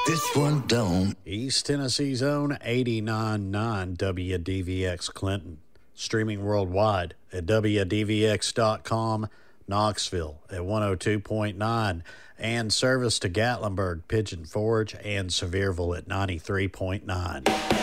This one don't. East Tennessee's own 89.9 WDVX Clinton. Streaming worldwide at WDVX.com. Knoxville at 102.9. And service to Gatlinburg, Pigeon Forge, and Sevierville at 93.9.